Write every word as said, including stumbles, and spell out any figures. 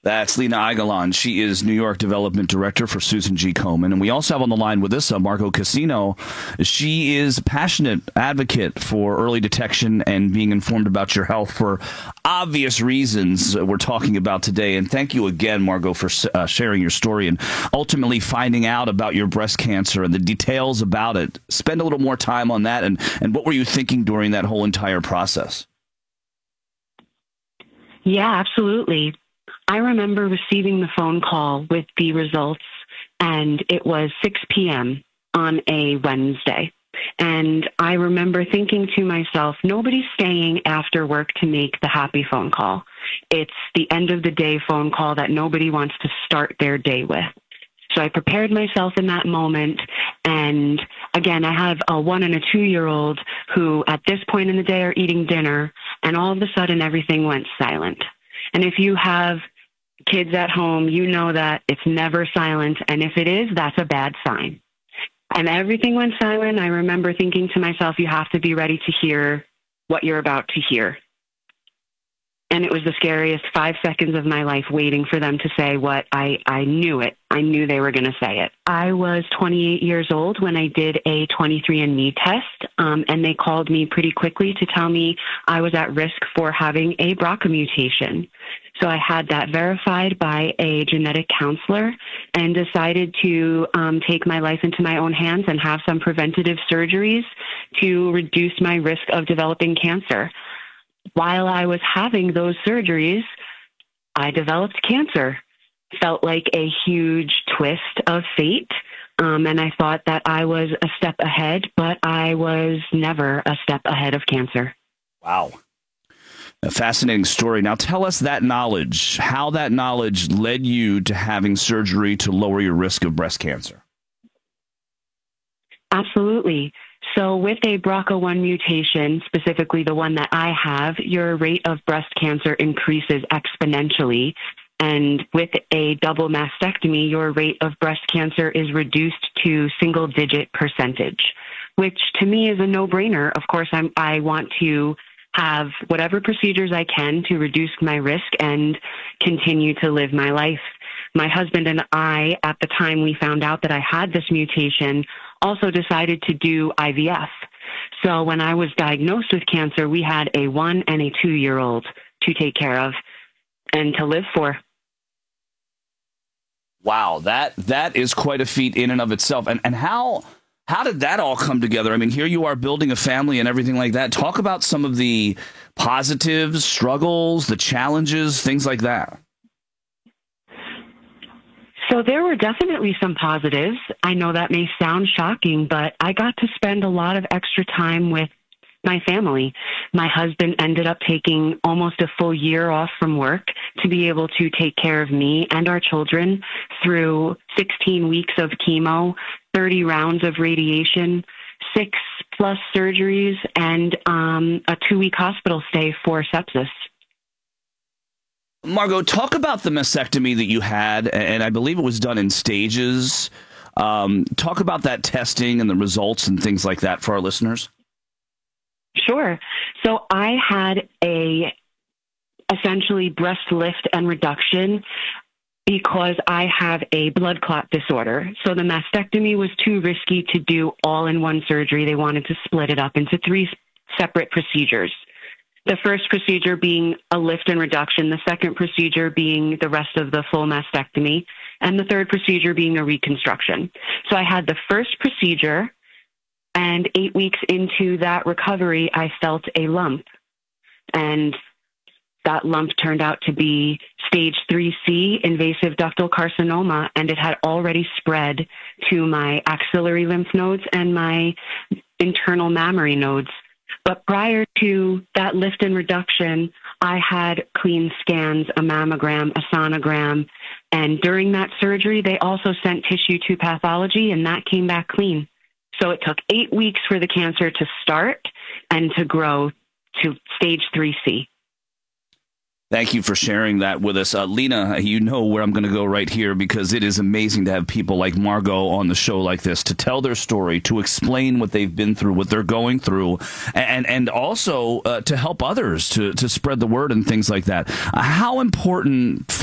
That's Lena Aguilan. She is New York Development Director for Susan G. Komen. And we also have on the line with us uh, Margot Cassino. She is a passionate advocate for early detection and being informed about your health for obvious reasons we're talking about today. And thank you again, Margot, for uh, sharing your story and ultimately finding out about your breast cancer and the details about it. Spend a little more time on that. And, and what were you thinking during that whole entire process? Yeah, absolutely. I remember receiving the phone call with the results, and it was six p.m. on a Wednesday. And I remember thinking to myself, nobody's staying after work to make the happy phone call. It's the end of the day phone call that nobody wants to start their day with. So I prepared myself in that moment. And again, I have a one and a two-year-old who at this point in the day are eating dinner, and all of a sudden everything went silent. And if you have kids at home, you know that it's never silent. And if it is, that's a bad sign. And everything went silent. I remember thinking to myself, you have to be ready to hear what you're about to hear. And it was the scariest five seconds of my life waiting for them to say what I, I knew it. I knew they were going to say it. I was twenty-eight years old when I did a twenty-three and me test, um, and they called me pretty quickly to tell me I was at risk for having a B R C A mutation. So I had that verified by a genetic counselor and decided to um, take my life into my own hands and have some preventative surgeries to reduce my risk of developing cancer. While I was having those surgeries, I developed cancer. Felt like a huge twist of fate. Um, and I thought that I was a step ahead, but I was never a step ahead of cancer. Wow. A fascinating story. Now tell us that knowledge, how that knowledge led you to having surgery to lower your risk of breast cancer. Absolutely. So with a B R C A one mutation, specifically the one that I have, your rate of breast cancer increases exponentially. And with a double mastectomy, your rate of breast cancer is reduced to single digit percentage, which to me is a no-brainer. Of course, I'm, I want to have whatever procedures I can to reduce my risk and continue to live my life. My husband and I, at the time we found out that I had this mutation, also decided to do I V F. So when I was diagnosed with cancer, we had a one and a two-year-old to take care of and to live for. Wow, that that is quite a feat in and of itself. And and how how did that all come together? I mean, here you are building a family and everything like that. Talk about some of the positives, struggles, the challenges, things like that. So there were definitely some positives. I know that may sound shocking, but I got to spend a lot of extra time with my family. My husband ended up taking almost a full year off from work to be able to take care of me and our children through sixteen weeks of chemo, thirty rounds of radiation, six plus surgeries, and um, a two-week hospital stay for sepsis. Margot, talk about the mastectomy that you had, and I believe it was done in stages. Um, talk about that testing and the results and things like that for our listeners. Sure. So I had a essentially breast lift and reduction because I have a blood clot disorder. So the mastectomy was too risky to do all in one surgery. They wanted to split it up into three separate procedures. The first procedure being a lift and reduction, the second procedure being the rest of the full mastectomy, and the third procedure being a reconstruction. So I had the first procedure, and eight weeks into that recovery, I felt a lump. And that lump turned out to be stage three C, invasive ductal carcinoma, and it had already spread to my axillary lymph nodes and my internal mammary nodes. But prior to that lift and reduction, I had clean scans, a mammogram, a sonogram, and during that surgery, they also sent tissue to pathology, and that came back clean. So it took eight weeks for the cancer to start and to grow to stage three C. Thank you for sharing that with us. Uh, Lena, you know where I'm going to go right here, because it is amazing to have people like Margot on the show like this to tell their story, to explain what they've been through, what they're going through, and and also uh, to help others, to, to spread the word and things like that. Uh, how important